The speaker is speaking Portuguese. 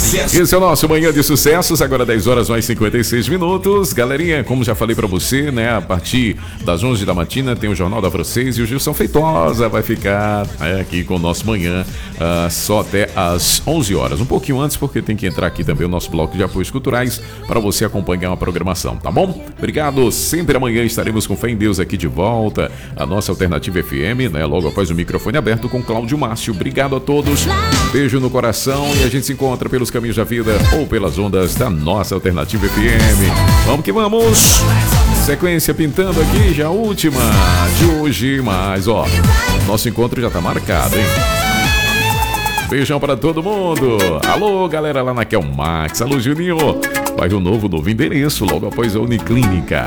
sucesso. Esse é o nosso Manhã de Sucessos, agora 10 horas mais 56 minutos. Galerinha, como já falei pra você, né? A partir das 11 da matina tem o Jornal da Francês e o Gilson Feitosa vai ficar aqui com o nosso Manhã só até às 11 horas. Um pouquinho antes, porque tem que entrar aqui também o nosso bloco de apoios culturais para você acompanhar a programação, tá bom? Obrigado, sempre amanhã estaremos com fé em Deus aqui de volta, a nossa Alternativa FM, né? Logo após o microfone aberto com Cláudio Márcio. Obrigado a todos, beijo no coração e a gente se encontra pelos caminhos da vida ou pelas ondas da nossa Alternativa FM. Vamos que vamos! Sequência pintando aqui, já a última de hoje, mas ó, nosso encontro já tá marcado, hein? Beijão para todo mundo. Alô, galera lá na Kelmax. Alô, Juninho. Bairro Novo, novo endereço, logo após a Uniclínica.